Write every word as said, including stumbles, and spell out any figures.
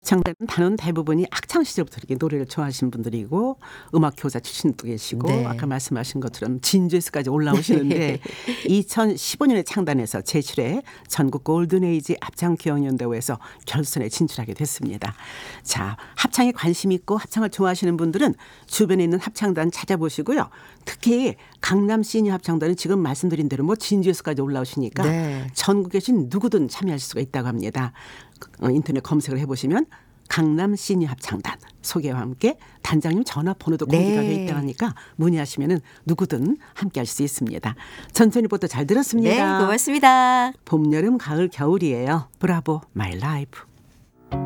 장단 단원 대부분이 학창 시절부터 이렇게 노래를 좋아하시는 분들이고 음악 교사 출신도 계시고 네. 아까 말씀하신 것처럼 진주에서까지 올라오시는데 이천십오 년에 창단해서 제칠 회 전국 골든에이지 합창 교연연대회에서 결선에 진출하게 됐습니다. 자, 합창에 관심 있고 합창을 좋아하시는 분들은 주변에 있는 합창단 찾아보시고요. 특히 강남 시니어 합창단은 지금 말씀드린 대로 뭐 진주에서까지 올라오시니까 네. 전국에 계신 누구든 참여할 수가 있다고 합니다. 어, 인터넷 검색을 해보시면 강남 시니어 합창단 소개와 함께 단장님 전화번호도 공개가 네. 되어 있다고 하니까 문의하시면 누구든 함께 할 수 있습니다. 전천 리포터 잘 들었습니다. 네, 고맙습니다. 봄, 여름, 가을, 겨울이에요. 브라보 마이 라이프.